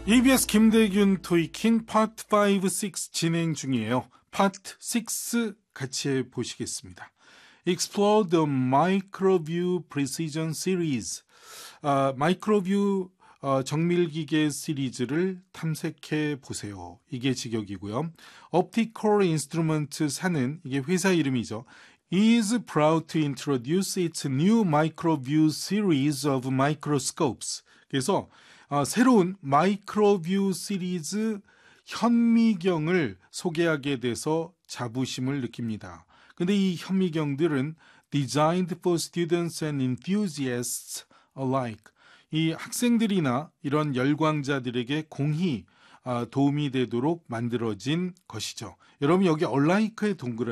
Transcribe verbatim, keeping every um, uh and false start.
이비에스 김대균 토익힌 파트 오, 육 진행 중이에요. 파트 육 같이 해보시겠습니다. Explore the Microview Precision Series. 아, 마이크로뷰 어, 정밀기계 시리즈를 탐색해 보세요. 이게 직역이고요. Optical Instruments사는 이게 회사 이름이죠. is proud to introduce its new Microview series of microscopes. 그래서 어, 새로운 마이크로뷰 시리즈 현미경을 소개하게 돼서 자부심을 느낍니다. 근데 이 현미경들은 designed for students and enthusiasts alike. 이 학생들이나 이런 열광자들에게 공히 도움이 되도록 만들어진 것이죠. 여러분 여기 얼라이크의 동그라미